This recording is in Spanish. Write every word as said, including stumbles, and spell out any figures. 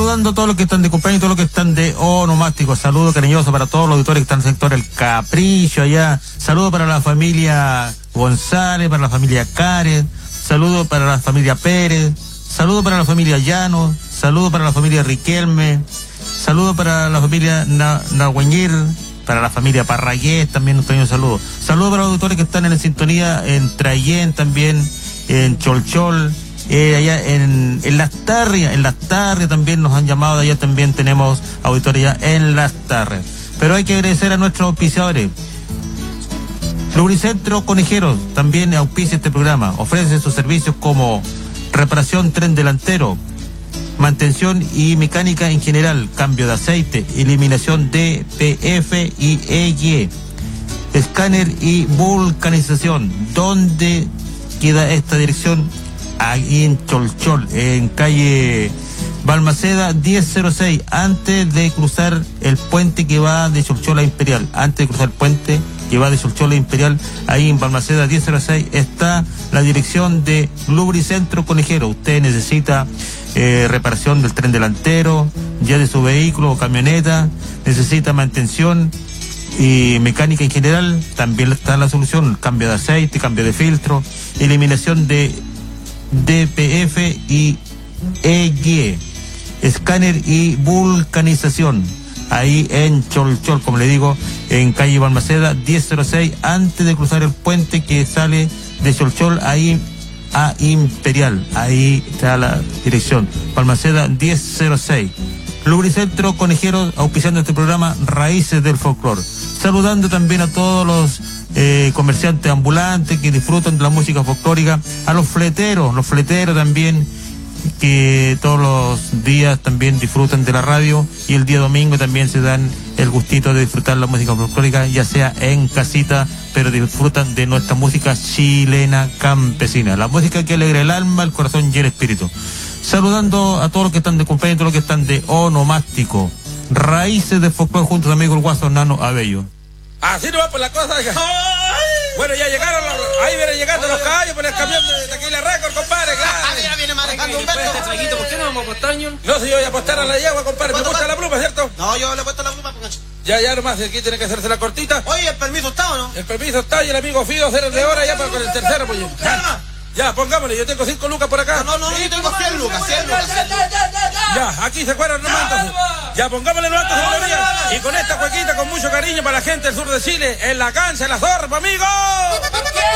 Saludando a todos los que están de cumpleaños y todos los que están de onomástico. Saludo cariñoso para todos los auditores que están en el sector El Capricho allá. Saludo para la familia González, para la familia Karen. Saludo para la familia Pérez. Saludo para la familia Llano. Saludo para la familia Riquelme. Saludo para la familia Na Nahuañir. Para la familia Parragués también un pequeño saludo. Saludo para los auditores que están en la sintonía en Trayén también, en Cholchol. Eh, allá en, en Las Tarrias, en Las Tarrias también nos han llamado, allá también tenemos auditores ya en Las Tarrias. Pero hay que agradecer a nuestros auspiciadores. Lubricentro Conejeros también auspicia este programa, ofrece sus servicios como reparación tren delantero, mantención y mecánica en general, cambio de aceite, eliminación de P F y E Y, escáner y vulcanización. ¿Dónde queda esta dirección? Ahí en Cholchol, en calle Balmaceda diez cero seis, antes de cruzar el puente que va de Cholchol a Imperial, antes de cruzar el puente que va de Cholchol a Imperial, ahí en Balmaceda diez cero seis está la dirección de Lubricentro Conejero. Usted necesita eh, reparación del tren delantero, ya de su vehículo o camioneta, necesita mantención y mecánica en general, también está la solución, cambio de aceite, cambio de filtro, eliminación de D P F y E Y, escáner y vulcanización, ahí en Cholchol, como le digo, en calle Balmaceda diez cero seis, antes de cruzar el puente que sale de Cholchol ahí a Imperial, ahí está la dirección, Balmaceda diez cero seis. Lubricentro Conejero auspiciando este programa Raíces del Folclor. Saludando también a todos los eh, comerciantes ambulantes que disfrutan de la música folclórica, a los fleteros, los fleteros también, que todos los días también disfrutan de la radio y el día domingo también se dan el gustito de disfrutar la música folclórica, ya sea en casita, pero disfrutan de nuestra música chilena campesina, la música que alegra el alma, el corazón y el espíritu. Saludando a todos los que están de cumpleaños, todos los que están de onomástico. Raíces de folclore junto a amigo el Guaso Nano Abello. Así no va por la cosa. Bueno, ya llegaron, los, ahí vienen llegando los caballos por el camión de Tequila Record, compadre, claro. Ah, mira, viene manejando Humberto. ¿Por qué no vamos a apostar, No, si yo voy a apostar a la yegua, compadre, me gusta la pluma, ¿cierto? No, yo le he puesto la pluma, porque... Ya, ya nomás, aquí tiene que hacerse la cortita. Oye, ¿el permiso está o no? El permiso está y el amigo Fido cero de hora ya para con el tercero, pues. Ya, ya, pongámosle, yo tengo cinco lucas por acá. No, no, no, yo tengo cien lucas, cien lucas. Ya, aquí se cuadran nomás entonces. Ya, pongámosle los altos, señoría. Y con esta cuequita, con mucho cariño para la gente del sur de Chile, en la cancha, en la zorra, amigo.